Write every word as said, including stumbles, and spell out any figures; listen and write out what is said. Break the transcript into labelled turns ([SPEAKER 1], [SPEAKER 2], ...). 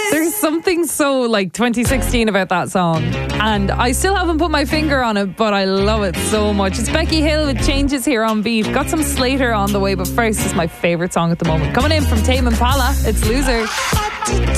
[SPEAKER 1] There's something so like twenty sixteen about that song, and I still haven't put my finger on it, but I love it so much. It's Becky Hill with Changes here on Beat. Got some Slater on the way, but first is my favourite song at the moment. Coming in from Tame Impala, it's Loser.